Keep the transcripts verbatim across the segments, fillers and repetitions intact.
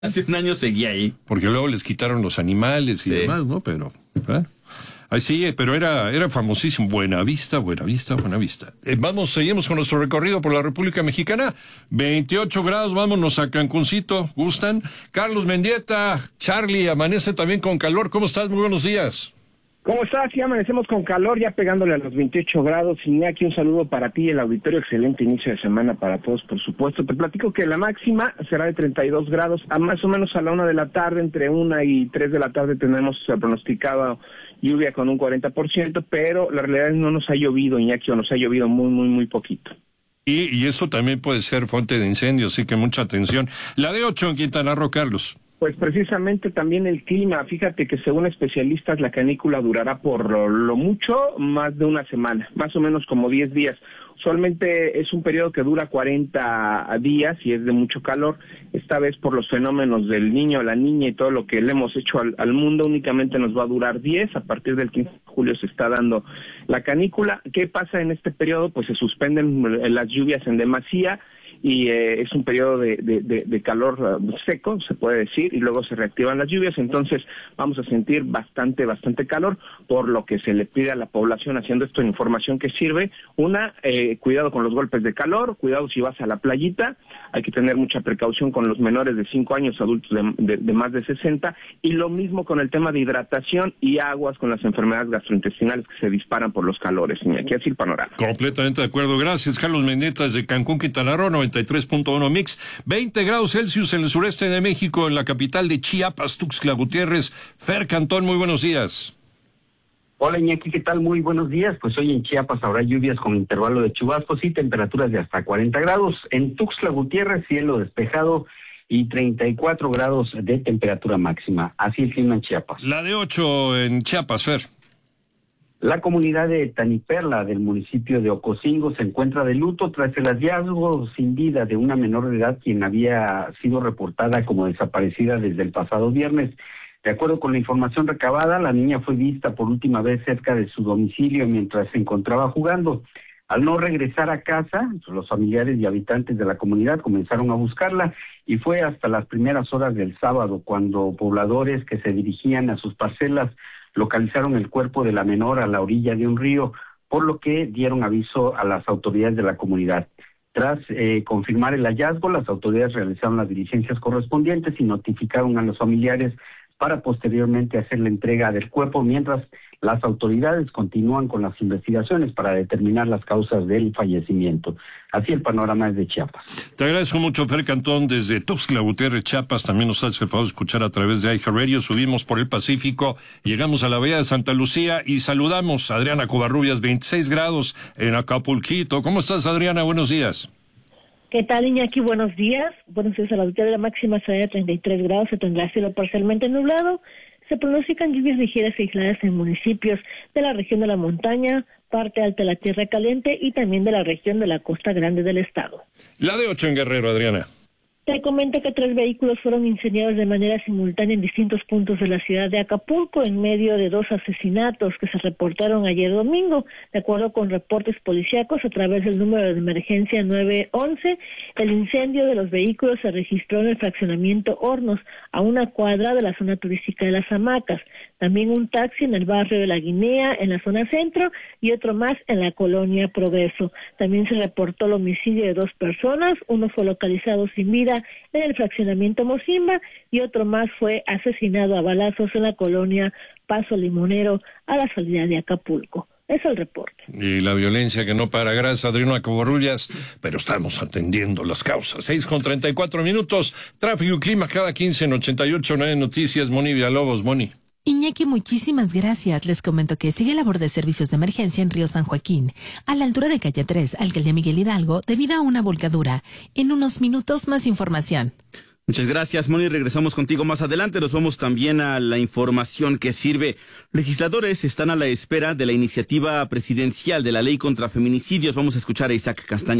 Hace un año seguía ahí. Porque luego les quitaron los animales y sí. demás, ¿no? Pero, ¿eh? Ahí sí, pero era, era famosísimo. Buenavista, Buenavista, Buenavista. Eh, vamos, seguimos con nuestro recorrido por la República Mexicana. veintiocho grados, vámonos a Cancuncito. ¿Gustan? Carlos Mendieta, Charlie, amanece también con calor. ¿Cómo estás? Muy buenos días. ¿Cómo estás? Ya amanecemos con calor, ya pegándole a los veintiocho grados. Iñaki, un saludo para ti y el auditorio. Excelente inicio de semana para todos, por supuesto. Te platico que la máxima será de treinta y dos grados, a más o menos a la una de la tarde, entre una y tres de la tarde tenemos pronosticado lluvia con un cuarenta por ciento, pero la realidad es que no nos ha llovido, Iñaki, o nos ha llovido muy, muy, muy poquito. Y, y eso también puede ser fuente de incendio, así que mucha atención. La de ocho en Quintana Roo, Carlos. Pues precisamente también el clima. Fíjate que según especialistas la canícula durará por lo, lo mucho más de una semana, más o menos como diez días. Usualmente es un periodo que dura cuarenta días y es de mucho calor. Esta vez por los fenómenos del niño, la niña y todo lo que le hemos hecho al, al mundo únicamente nos va a durar diez. A partir del quince de julio se está dando la canícula. ¿Qué pasa en este periodo? Pues se suspenden las lluvias en demasía y eh, es un periodo de, de, de, de calor uh, seco, se puede decir, y luego se reactivan las lluvias, entonces vamos a sentir bastante, bastante calor, por lo que se le pide a la población, haciendo esto en información que sirve, una, eh, cuidado con los golpes de calor, cuidado si vas a la playita, hay que tener mucha precaución con los menores de cinco años, adultos de, de, de más de sesenta, y lo mismo con el tema de hidratación y aguas con las enfermedades gastrointestinales que se disparan por los calores. Y aquí así el panorama. Completamente de acuerdo, gracias Carlos Mendieta desde Cancún, Quintana Roo, noventa y tres punto uno Mix, veinte grados Celsius en el sureste de México, en la capital de Chiapas, Tuxtla Gutiérrez. Fer Cantón, muy buenos días. Hola Iñaki, ¿qué tal? Muy buenos días. Pues hoy en Chiapas habrá lluvias con intervalo de chubascos y temperaturas de hasta cuarenta grados. En Tuxtla Gutiérrez, cielo despejado y treinta y cuatro grados de temperatura máxima. Así el clima en Chiapas. La de ocho en Chiapas, Fer. La comunidad de Taniperla del municipio de Ocosingo se encuentra de luto tras el hallazgo sin vida de una menor de edad quien había sido reportada como desaparecida desde el pasado viernes. De acuerdo con la información recabada, la niña fue vista por última vez cerca de su domicilio mientras se encontraba jugando. Al no regresar a casa, los familiares y habitantes de la comunidad comenzaron a buscarla y fue hasta las primeras horas del sábado cuando pobladores que se dirigían a sus parcelas localizaron el cuerpo de la menor a la orilla de un río, por lo que dieron aviso a las autoridades de la comunidad. Tras eh, confirmar el hallazgo, las autoridades realizaron las diligencias correspondientes y notificaron a los familiares para posteriormente hacer la entrega del cuerpo, mientras las autoridades continúan con las investigaciones para determinar las causas del fallecimiento. Así el panorama es de Chiapas. Te agradezco mucho, Fer Cantón, desde Tuxtla Gutiérrez, Chiapas. También nos hace el favor de escuchar a través de iHeartRadio. Subimos por el Pacífico, llegamos a la bahía de Santa Lucía y saludamos a Adriana Covarrubias, veintiséis grados en Acapulquito. ¿Cómo estás, Adriana? Buenos días. ¿Qué tal, Iñaki? Buenos días. Buenos días a la auditoría. La máxima será de treinta y tres grados, se tendrá cielo parcialmente nublado. Se pronostican lluvias ligeras y aisladas en municipios de la región de la montaña, parte alta de la Tierra Caliente y también de la región de la Costa Grande del estado. La de ocho en Guerrero, Adriana. Te comento que tres vehículos fueron incendiados de manera simultánea en distintos puntos de la ciudad de Acapulco en medio de dos asesinatos que se reportaron ayer domingo. De acuerdo con reportes policíacos a través del número de emergencia nueve once, el incendio de los vehículos se registró en el fraccionamiento Hornos, a una cuadra de la zona turística de Las Hamacas. También un taxi en el barrio de La Guinea, en la zona centro, y otro más en la colonia Progreso. También se reportó el homicidio de dos personas, uno fue localizado sin vida en el fraccionamiento Mocimba y otro más fue asesinado a balazos en la colonia Paso Limonero, a la salida de Acapulco. Es el reporte. Y la violencia que no para. Gracias, Adriana Covarrubias, pero estamos atendiendo las causas. seis con treinta y cuatro minutos, tráfico y clima cada quince en ochenta y ocho nueve Noticias. Moni Villalobos, Moni. Iñaki, muchísimas gracias. Les comento que sigue labor de servicios de emergencia en Río San Joaquín, a la altura de calle tres, alcaldía Miguel Hidalgo, debido a una volcadura. En unos minutos más información. Muchas gracias, Moni. Regresamos contigo más adelante. Nos vamos también a la información que sirve. Legisladores están a la espera de la iniciativa presidencial de la ley contra feminicidios. Vamos a escuchar a Isaac Castañeda.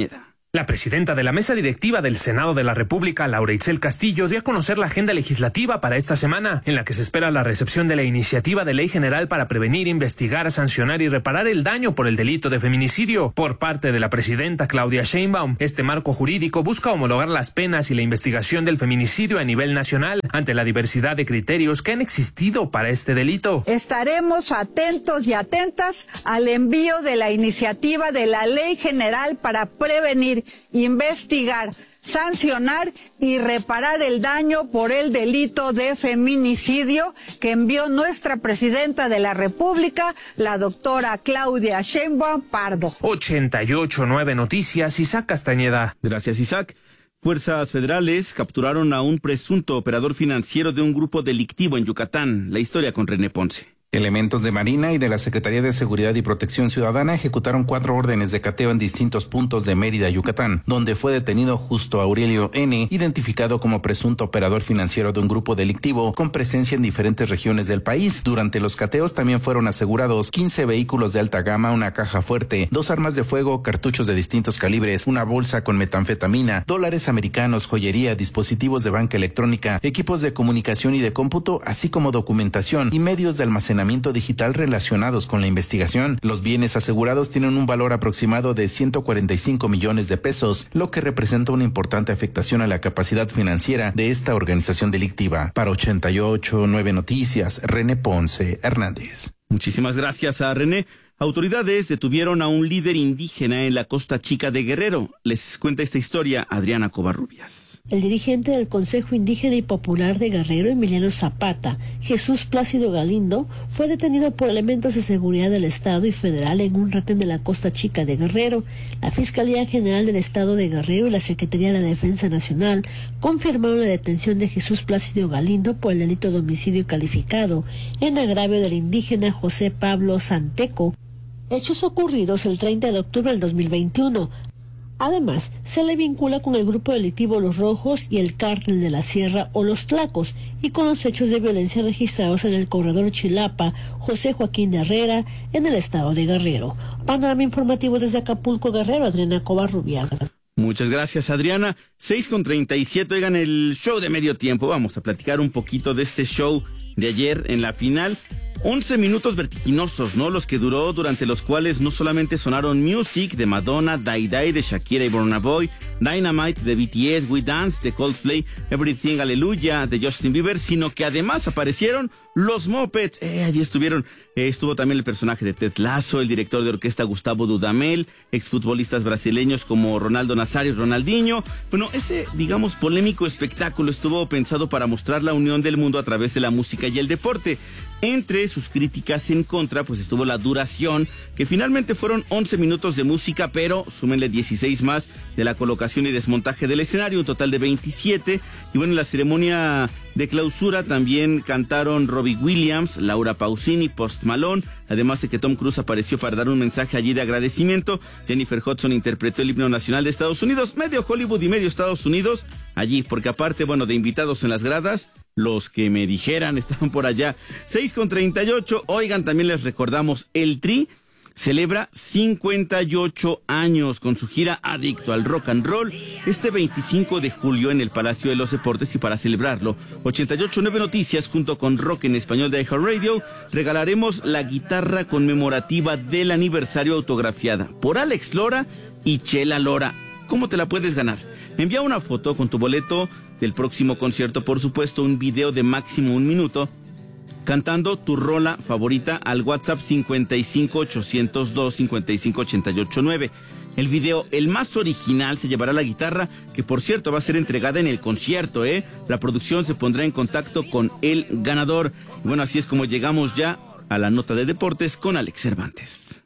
La presidenta de la mesa directiva del Senado de la República, Laura Itzel Castillo, dio a conocer la agenda legislativa para esta semana, en la que se espera la recepción de la iniciativa de ley general para prevenir, investigar, sancionar y reparar el daño por el delito de feminicidio. Por parte de la presidenta Claudia Sheinbaum, este marco jurídico busca homologar las penas y la investigación del feminicidio a nivel nacional, ante la diversidad de criterios que han existido para este delito. Estaremos atentos y atentas al envío de la iniciativa de la ley general para prevenir, investigar, sancionar y reparar el daño por el delito de feminicidio que envió nuestra presidenta de la República, la doctora Claudia Sheinbaum Pardo. ochenta y ocho punto nueve Noticias, Isaac Castañeda. Gracias, Isaac. Fuerzas federales capturaron a un presunto operador financiero de un grupo delictivo en Yucatán. La historia con René Ponce. Elementos de Marina y de la Secretaría de Seguridad y Protección Ciudadana ejecutaron cuatro órdenes de cateo en distintos puntos de Mérida, Yucatán, donde fue detenido Justo Aurelio N., identificado como presunto operador financiero de un grupo delictivo con presencia en diferentes regiones del país. Durante los cateos también fueron asegurados quince vehículos de alta gama, una caja fuerte, dos armas de fuego, cartuchos de distintos calibres, una bolsa con metanfetamina, dólares americanos, joyería, dispositivos de banca electrónica, equipos de comunicación y de cómputo, así como documentación y medios de almacenamiento digital relacionados con la investigación. Los bienes asegurados tienen un valor aproximado de ciento cuarenta y cinco millones de pesos, lo que representa una importante afectación a la capacidad financiera de esta organización delictiva. Para ochenta y ocho punto nueve Noticias, René Ponce Hernández. Muchísimas gracias a René. Autoridades detuvieron a un líder indígena en la Costa Chica de Guerrero. Les cuenta esta historia Adriana Covarrubias. El dirigente del Consejo Indígena y Popular de Guerrero, Emiliano Zapata, Jesús Plácido Galindo, fue detenido por elementos de seguridad del Estado y federal en un retén de la Costa Chica de Guerrero. La Fiscalía General del Estado de Guerrero y la Secretaría de la Defensa Nacional confirmaron la detención de Jesús Plácido Galindo por el delito de homicidio calificado en agravio del indígena José Pablo Santeco, hechos ocurridos el treinta de octubre del dos mil veintiuno. Además, se le vincula con el grupo delictivo Los Rojos y el Cártel de la Sierra o Los Tlacos, y con los hechos de violencia registrados en el corredor Chilapa José Joaquín Herrera en el estado de Guerrero. Panorama informativo desde Acapulco, Guerrero, Adriana Covarrubias. Muchas gracias, Adriana. seis con treinta y siete, oigan, el show de medio tiempo. Vamos a platicar un poquito de este show de ayer en la final. once minutos vertiginosos, ¿no? Los que duró, durante los cuales no solamente sonaron Music de Madonna, Die Die de Shakira y Burna Boy, Dynamite de B T S, We Dance de Coldplay, Everything Hallelujah de Justin Bieber, sino que además aparecieron los Muppets. Eh, allí estuvieron, eh, estuvo también el personaje de Ted Lasso, el director de orquesta Gustavo Dudamel, exfutbolistas brasileños como Ronaldo Nazario y Ronaldinho. Bueno, ese, digamos, polémico espectáculo estuvo pensado para mostrar la unión del mundo a través de la música y el deporte. Entre sus críticas en contra, pues estuvo la duración, que finalmente fueron once minutos de música, pero súmenle dieciséis más de la colocación y desmontaje del escenario, un total de veintisiete. Y bueno, en la ceremonia de clausura también cantaron Robbie Williams, Laura Pausini, Post Malone, además de que Tom Cruise apareció para dar un mensaje allí de agradecimiento. Jennifer Hudson interpretó el himno nacional de Estados Unidos, medio Hollywood y medio Estados Unidos allí, porque aparte, bueno, de invitados en las gradas, los que me dijeran estaban por allá. seis con treinta y ocho, oigan, también les recordamos, el Tri celebra cincuenta y ocho años con su gira Adicto al Rock and Roll este veinticinco de julio en el Palacio de los Deportes, y para celebrarlo, ochenta y ocho punto nueve Noticias junto con Rock en Español de iHeartRadio regalaremos la guitarra conmemorativa del aniversario autografiada por Alex Lora y Chela Lora. ¿Cómo te la puedes ganar? Envía una foto con tu boleto del próximo concierto, por supuesto, un video de máximo un minuto cantando tu rola favorita al WhatsApp cincuenta y cinco ochocientos dos cincuenta y cinco ochenta y ocho nueve. El video, el más original, se llevará la guitarra, que por cierto va a ser entregada en el concierto, ¿eh? La producción se pondrá en contacto con el ganador. Y bueno, así es como llegamos ya a la nota de deportes con Alex Cervantes.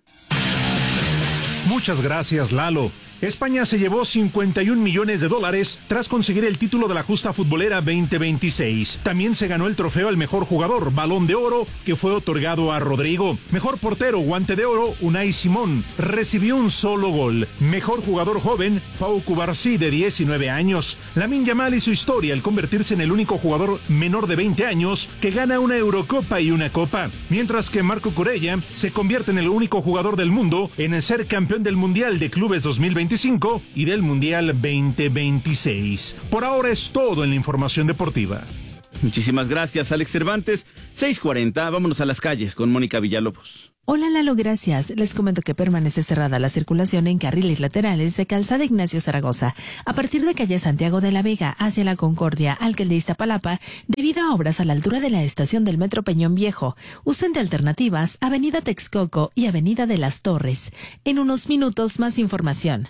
Muchas gracias, Lalo. España se llevó cincuenta y un millones de dólares tras conseguir el título de la justa futbolera veinte veintiséis. También se ganó el trofeo al mejor jugador, Balón de Oro, que fue otorgado a Rodrigo. Mejor portero, Guante de Oro, Unai Simón, recibió un solo gol. Mejor jugador joven, Pau Cubarsí, de diecinueve años. Lamine Yamal hizo historia al convertirse en el único jugador menor de veinte años que gana una Eurocopa y una Copa. Mientras que Marco Corella se convierte en el único jugador del mundo en ser campeón campeón del Mundial de Clubes dos mil veinticinco y del Mundial veinte veintiséis. Por ahora es todo en la información deportiva. Muchísimas gracias, Alex Cervantes. seis cuarenta, vámonos a las calles con Mónica Villalobos. Hola Lalo, gracias. Les comento que permanece cerrada la circulación en carriles laterales de Calzada Ignacio Zaragoza, a partir de calle Santiago de la Vega hacia la Concordia, alcaldía Iztapalapa, debido a obras a la altura de la estación del Metro Peñón Viejo. Usen de alternativas Avenida Texcoco y Avenida de las Torres. En unos minutos más información.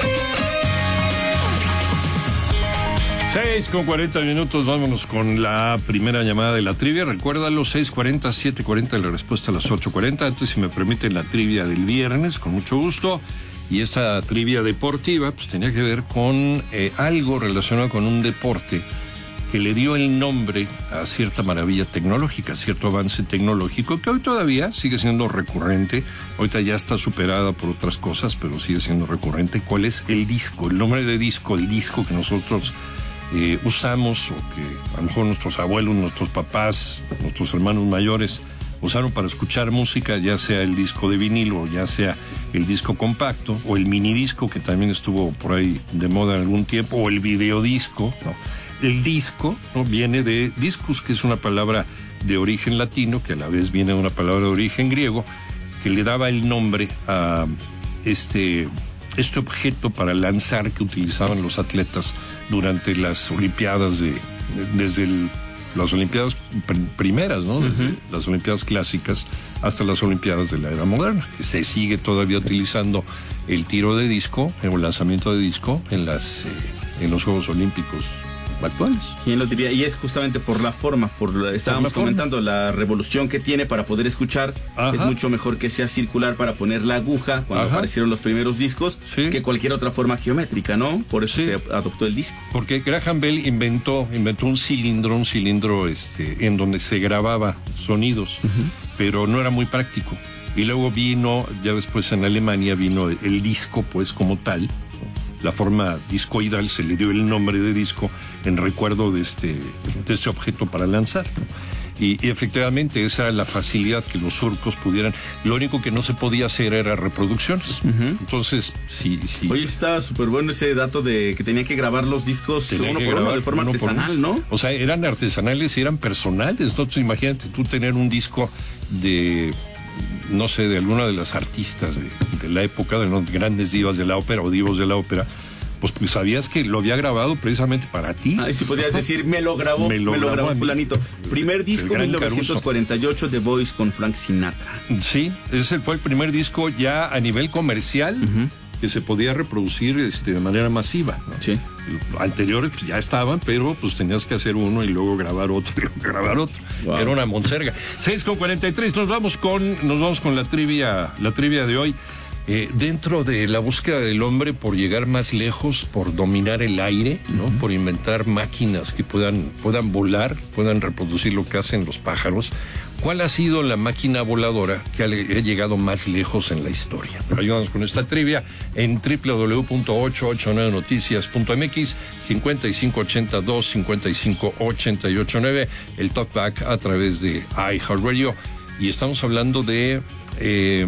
seis con cuarenta minutos, vámonos con la primera llamada de la trivia. Recuérdalo, seis cuarenta, siete cuarenta, la respuesta a las ocho cuarenta. Antes, si me permiten, la trivia del viernes, con mucho gusto. Y esta trivia deportiva, pues tenía que ver con eh, algo relacionado con un deporte que le dio el nombre a cierta maravilla tecnológica, cierto avance tecnológico que hoy todavía sigue siendo recurrente. Ahorita ya está superada por otras cosas, pero sigue siendo recurrente. ¿Cuál es? El disco, el nombre de disco, el disco que nosotros Eh, usamos, o que a lo mejor nuestros abuelos, nuestros papás, nuestros hermanos mayores usaron para escuchar música, ya sea el disco de vinilo, ya sea el disco compacto, o el minidisco, que también estuvo por ahí de moda en algún tiempo, o el videodisco, ¿no? El disco, ¿no?, viene de discus, que es una palabra de origen latino, que a la vez viene de una palabra de origen griego, que le daba el nombre a este... este objeto para lanzar que utilizaban los atletas durante las Olimpiadas, de, de desde el, las Olimpiadas pr- primeras, ¿no? Desde uh-huh. las Olimpiadas clásicas hasta las Olimpiadas de la era moderna, que se sigue todavía utilizando el tiro de disco, el lanzamiento de disco en las eh, en los Juegos Olímpicos actuales. ¿Quién lo diría? Y es justamente por la forma, por la, estábamos por la comentando forma. La revolución que tiene para poder escuchar. Ajá. Es mucho mejor que sea circular para poner la aguja cuando Ajá. aparecieron los primeros discos, sí, que cualquier otra forma geométrica, ¿no? Por eso sí. se adoptó el disco. Porque Graham Bell inventó inventó un cilindro, un cilindro este en donde se grababa sonidos, uh-huh. pero no era muy práctico. Y luego vino, ya después en Alemania vino el disco, pues como tal. La forma discoidal, se le dio el nombre de disco en recuerdo de este, de este objeto para lanzar. Y, y efectivamente esa era la facilidad que los surcos pudieran. Lo único que no se podía hacer era reproducciones. Uh-huh. Entonces, sí, sí. Oye, estaba súper bueno ese dato de que tenía que grabar los discos tenía uno por uno, de forma uno artesanal, uno. ¿no? O sea, eran artesanales y eran personales. Entonces, imagínate tú tener un disco de... no sé, de alguna de las artistas de, de la época, de los grandes divas de la ópera o divos de la ópera, pues, pues sabías que lo había grabado precisamente para ti. Ay, si podías decir, me lo grabó, me lo, me lo grabó fulanito. Primer disco, mil novecientos cuarenta y ocho, The Voice con Frank Sinatra. Sí, ese fue el primer disco ya a nivel comercial, uh-huh, que se podía reproducir este, de manera masiva, ¿no? Sí. Anteriores pues, ya estaban, pero pues tenías que hacer uno y luego grabar otro y luego grabar otro. Wow. Era una monserga. seis con cuarenta y tres, nos vamos con, nos vamos con la trivia, la trivia de hoy. Eh, dentro de la búsqueda del hombre por llegar más lejos, por dominar el aire, ¿no? Uh-huh. Por inventar máquinas que puedan, puedan volar, puedan reproducir lo que hacen los pájaros. ¿Cuál ha sido la máquina voladora que ha, ha llegado más lejos en la historia? Ayúdanos con esta trivia en doble u doble u doble u punto ocho ocho nueve noticias punto m x, cincuenta y cinco ochenta y dos, cincuenta y cinco ochenta y ocho nueve, el talkback a través de iHeartRadio. Y estamos hablando de, eh,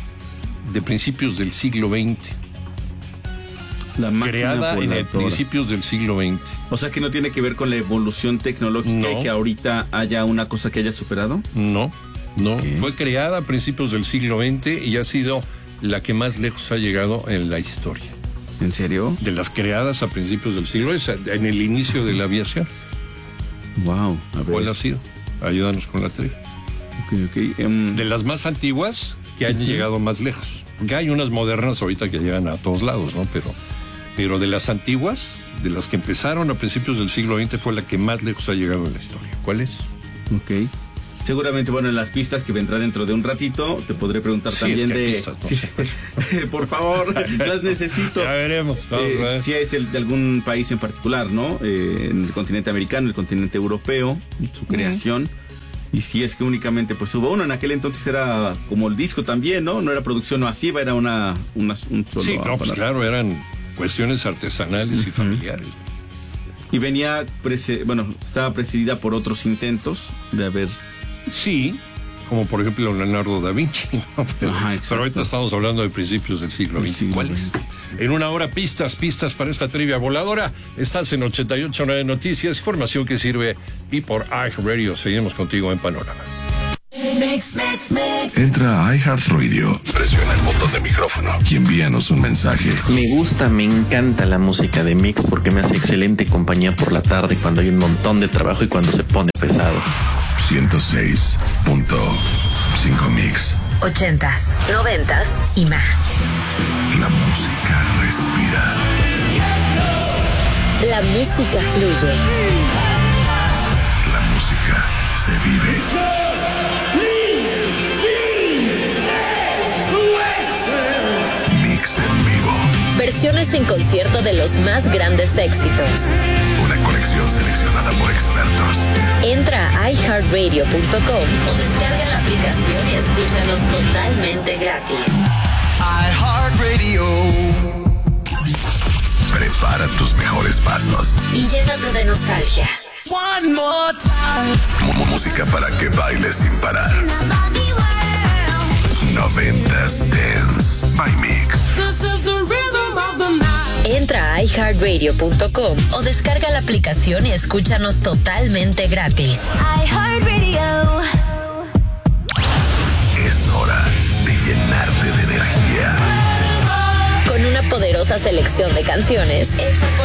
de principios del siglo veinte. La creada voladora. En el principios del siglo veinte. O sea, que no tiene que ver con la evolución tecnológica, no, y que ahorita haya una cosa que haya superado. No, no. ¿Qué? Fue creada a principios del siglo veinte y ha sido la que más lejos ha llegado en la historia. ¿En serio? De las creadas a principios del siglo veinte, en el inicio de la aviación. Wow. A ver. ¿Cuál ha sido? Ayúdanos con la trivia. Okay, okay. Um... De las más antiguas que han uh-huh. llegado más lejos. Porque hay unas modernas ahorita que llegan a todos lados, ¿no? Pero, pero de las antiguas, de las que empezaron a principios del siglo veinte, fue la que más lejos ha llegado en la historia. ¿Cuál es? Ok. Seguramente, bueno, en las pistas que vendrá dentro de un ratito, te podré preguntar sí, también es que de... Pistas, no, sí, sí. Por favor, las necesito. Ya veremos. Vamos eh, a ver. Si es el de algún país en particular, ¿no? Eh, en el continente americano, el continente europeo, su creación. Uh-huh. Y si es que únicamente pues hubo uno, en aquel entonces era como el disco también, ¿no? No era producción masiva, era una, una un solo... Sí, no, pues claro, eran cuestiones artesanales uh-huh. y familiares. Y venía, prese- bueno, estaba precedida por otros intentos de haber... Sí, como por ejemplo Leonardo da Vinci, ¿no? Pero, Ajá, pero ahorita estamos hablando de principios del siglo veinte. ¿Cuál es? En una hora, pistas, pistas para esta trivia voladora. Estás en ochenta y ocho punto nueve Noticias, información que sirve, y por iHeartRadio. Seguimos contigo en Panorama. Mix, mix, mix. Entra a iHeartRadio, presiona el botón de micrófono y envíanos un mensaje. Me gusta, me encanta la música de Mix porque me hace excelente compañía por la tarde cuando hay un montón de trabajo y cuando se pone pesado. ciento seis punto cinco Mix. Ochentas, noventas y más. La música respira. La música fluye. La música se vive. Mix en vivo. Versiones en concierto de los más grandes éxitos. Una colección seleccionada por expertos. Entra a i heart radio punto com o descarga la aplicación y escúchanos totalmente gratis. iHeartRadio. Prepara tus mejores pasos. Y llénate de nostalgia. One more time. Música para que bailes sin parar. Noventas Dance by Mix. Entra a i heart radio punto com o descarga la aplicación y escúchanos totalmente gratis. iHeartRadio. Es hora de llenarte de energía. Con una poderosa selección de canciones hechas por